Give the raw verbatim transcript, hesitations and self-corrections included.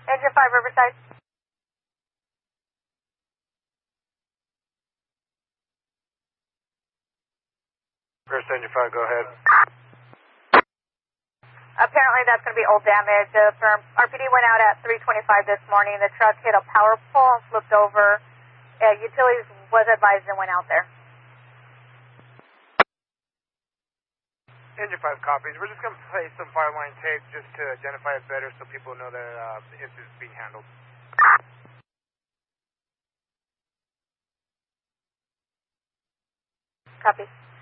Engine five, Riverside. First Engine five, go ahead. Apparently that's going to be old damage. Uh, from R P D went out at three twenty-five this morning. The truck hit a power pole and flipped over. Uh, utilities was advised and went out there. Engine five copies. We're just going to play some fireline tape just to identify it better so people know that uh, the incident is being handled. Copy.